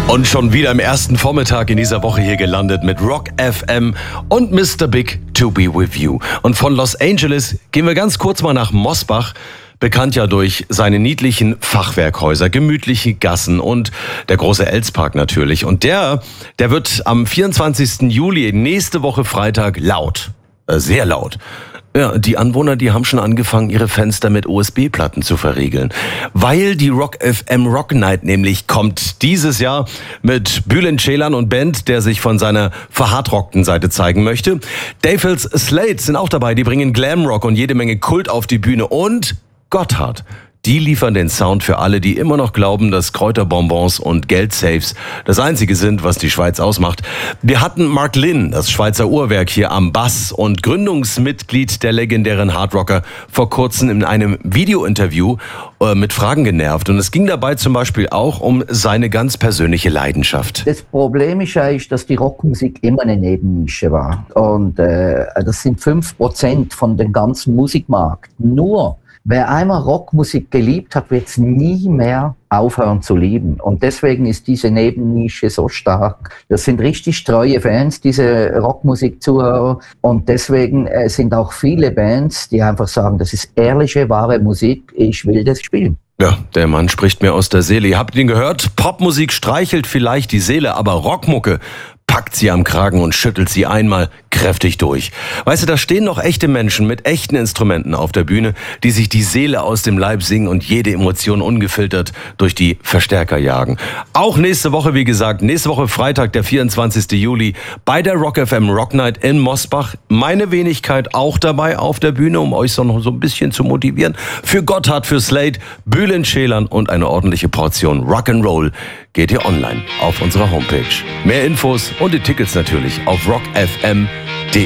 Und schon wieder im ersten Vormittag in dieser Woche hier gelandet mit Rock FM und Mr. Big to be with you. Und von Los Angeles gehen wir ganz kurz mal nach Mosbach. Bekannt ja durch seine niedlichen Fachwerkhäuser, gemütliche Gassen und der große Elspark natürlich. Und der wird am 24. Juli, nächste Woche Freitag, laut. Sehr laut. Ja, die Anwohner, die haben schon angefangen, ihre Fenster mit USB-Platten zu verriegeln. Weil die Rock FM Rock Night nämlich kommt dieses Jahr mit Bülent Ceylan und Band, der sich von seiner verhardrockten Seite zeigen möchte. David's Slade sind auch dabei, die bringen Glamrock und jede Menge Kult auf die Bühne. Und Gotthard, die liefern den Sound für alle, die immer noch glauben, dass Kräuterbonbons und Geldsafes das Einzige sind, was die Schweiz ausmacht. Wir hatten Mark Lynn, das Schweizer Uhrwerk, hier am Bass und Gründungsmitglied der legendären Hardrocker, vor kurzem in einem Videointerview mit Fragen genervt. Und es ging dabei zum Beispiel auch um seine ganz persönliche Leidenschaft. Das Problem ist eigentlich, dass die Rockmusik immer eine Nebennische war. Und das sind 5% von dem ganzen Musikmarkt. Nur wer einmal Rockmusik geliebt hat, wird es nie mehr aufhören zu lieben. Und deswegen ist diese Nebennische so stark. Das sind richtig treue Fans, diese Rockmusik-Zuhörer. Und deswegen sind auch viele Bands, die einfach sagen, das ist ehrliche, wahre Musik, ich will das spielen. Ja, der Mann spricht mir aus der Seele. Ihr habt ihn gehört? Popmusik streichelt vielleicht die Seele, aber Rockmucke packt sie am Kragen und schüttelt sie einmal kräftig durch. Weißt du, da stehen noch echte Menschen mit echten Instrumenten auf der Bühne, die sich die Seele aus dem Leib singen und jede Emotion ungefiltert durch die Verstärker jagen. Auch nächste Woche, wie gesagt, nächste Woche Freitag, der 24. Juli, bei der Rock FM Rock Night in Mosbach. Meine Wenigkeit auch dabei auf der Bühne, um euch so noch so ein bisschen zu motivieren. Für Gotthard, für Slade, Bülent Ceylan und eine ordentliche Portion Rock'n'Roll geht ihr online auf unserer Homepage. Mehr Infos und die Tickets natürlich auf rockfm.ch.